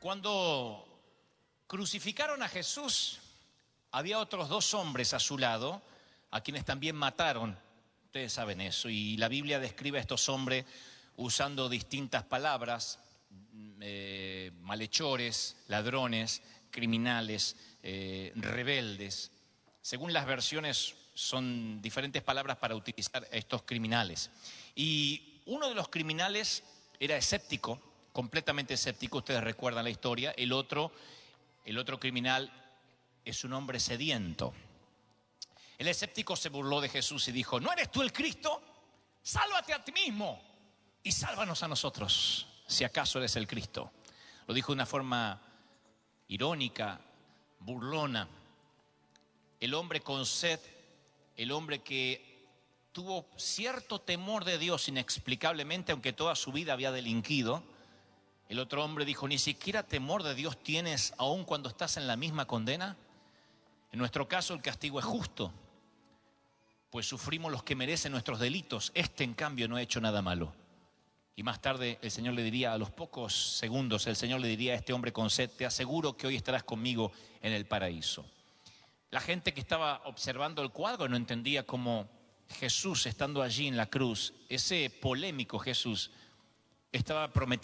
Cuando crucificaron a Jesús, había otros dos hombres a su lado, a quienes también mataron. Ustedes saben eso, y la Biblia describe a estos hombres usando distintas palabras, malhechores, ladrones, criminales, rebeldes. Según las versiones, son diferentes palabras para utilizar a estos criminales. Y uno de los criminales era escéptico, completamente escéptico, ustedes recuerdan la historia. El otro criminal es un hombre sediento. El escéptico se burló de Jesús y dijo: ¿no eres tú el Cristo? Sálvate a ti mismo y sálvanos a nosotros, si acaso eres el Cristo. Lo dijo de una forma irónica, burlona. El hombre con sed, el hombre que tuvo cierto temor de Dios inexplicablemente, aunque toda su vida había delinquido. El otro hombre dijo: ¿ni siquiera temor de Dios tienes aun cuando estás en la misma condena? En nuestro caso el castigo es justo, pues sufrimos los que merecen nuestros delitos. En cambio, no ha hecho nada malo. Y más tarde el Señor le diría, a los pocos segundos, el Señor le diría a este hombre con sed: te aseguro que hoy estarás conmigo en el paraíso. La gente que estaba observando el cuadro no entendía cómo Jesús, estando allí en la cruz, ese polémico Jesús, estaba prometiendo